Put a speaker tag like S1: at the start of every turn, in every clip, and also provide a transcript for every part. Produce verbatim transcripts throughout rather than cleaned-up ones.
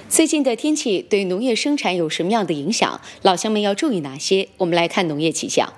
S1: 最近的天气对农业生产有什么样的影响？老乡们要注意哪些？我们来看农业气象。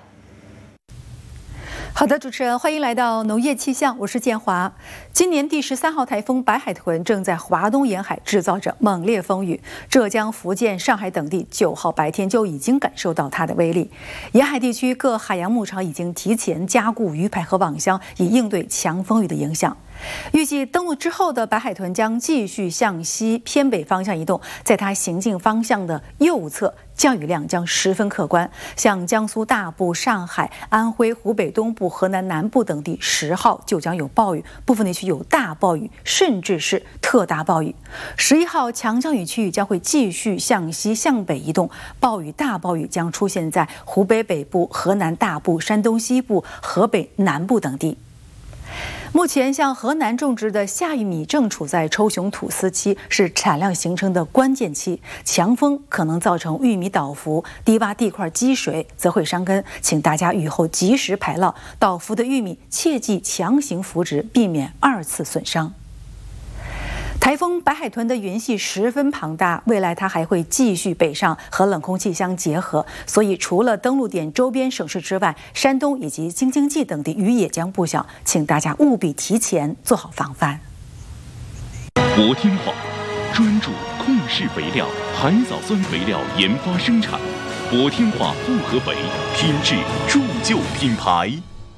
S2: 好的，主持人，欢迎来到农业气象，我是建华。今年第十三号台风白海豚正在华东沿海制造着猛烈风雨，浙江、福建、上海等地九号白天就已经感受到它的威力。沿海地区各海洋牧场已经提前加固鱼排和网箱，以应对强风雨的影响。预计登陆之后的白海豚将继续向西偏北方向移动，在它行进方向的右侧，降雨量将十分可观。像江苏大部、上海、安徽、湖北东部、河南南部等地，十号就将有暴雨，部分地区有大暴雨，甚至是特大暴雨。十一号强降雨区域将会继续向西向北移动，暴雨、大暴雨将出现在湖北北部、河南大部、山东西部、河北南部等地。目前，像河南种植的夏玉米正处在抽熊吐丝期，是产量形成的关键期。强风可能造成玉米倒伏，低洼地块积水则会伤根，请大家雨后及时排涝，倒伏的玉米切忌强行扶植，避免二次损伤。台风白海豚的云系十分庞大，未来它还会继续北上和冷空气相结合，所以除了登陆点周边省市之外，山东以及京津冀等地雨也将不小，请大家务必提前做好防范。
S3: 国天化专注控制肥料、海藻酸肥料研发生产，国天化复合肥品质铸就品牌。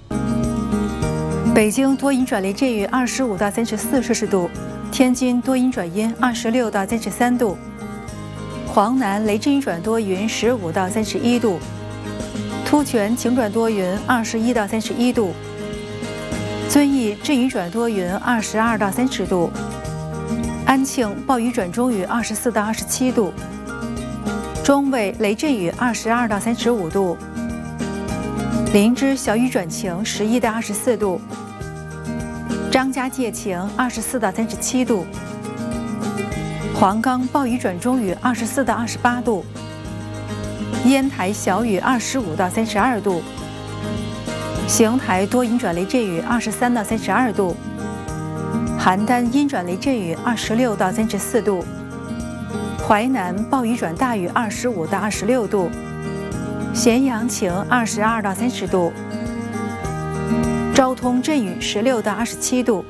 S2: 北京多云转雷阵雨，二十五到三十四摄氏度。天津多云转阴，二十六到三十三度；黄南雷阵雨转多云，十五到三十一度；突泉晴转多云，二十一到三十一度；遵义阵雨转多云，二十二到三十度；安庆暴雨转中雨，二十四到二十七度；中卫雷阵雨，二十二到三十五度；林芝小雨转晴，十一到二十四度。张家界晴，二十四到三十七度；黄冈暴雨转中雨，二十四到二十八度；烟台小雨，二十五到三十二度；邢台多云转雷阵雨，二十三到三十二度；邯郸阴转雷阵雨，二十六到三十四度；淮南暴雨转大雨，二十五到二十六度；咸阳晴，二十二到三十度。昭通阵雨，十六到二十七度。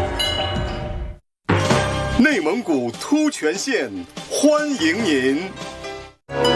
S4: 内蒙古突泉县欢迎您。